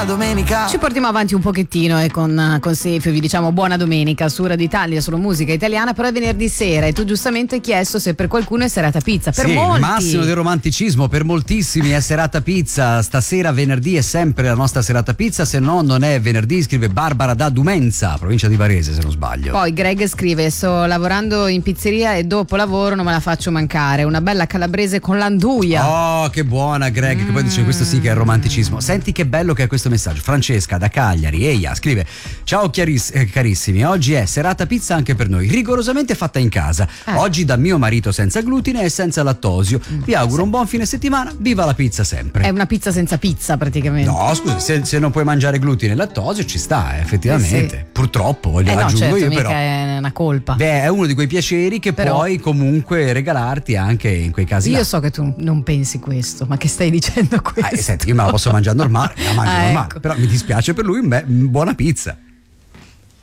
domenica. Ci portiamo avanti un pochettino e con Sefio vi diciamo buona domenica su Radio Italia, solo musica italiana, però è venerdì sera e tu giustamente hai chiesto se per qualcuno è serata pizza. Per molti. Il massimo del romanticismo, per moltissimi è serata pizza. Stasera venerdì è sempre la nostra serata pizza, se no non è venerdì, scrive Barbara da Dumenza, provincia di Varese se non sbaglio. Poi Greg scrive: sto lavorando in pizzeria e dopo lavoro non me la faccio mancare, una bella calabrese con l'anduia. Oh, che buona Greg, che poi dice questo sì che è romanticismo. Senti che bello che è questo messaggio. Francesca da Cagliari, Eia, scrive: ciao carissimi, oggi è serata pizza anche per noi, rigorosamente fatta in casa, oggi da mio marito senza glutine e senza lattosio. Vi auguro un buon fine settimana, viva la pizza sempre. È una pizza senza pizza praticamente. No, scusi, se non puoi mangiare glutine e lattosio ci sta, effettivamente. Sì. Purtroppo, aggiungo certo, io, mica però è una colpa. Beh, è uno di quei piaceri che puoi comunque regalarti anche in quei casi. Io so che tu non pensi questo, ma che stai dicendo questo? Senti, io me la posso mangiare normale, la mangio normale, ecco. però mi dispiace per lui, buona pizza.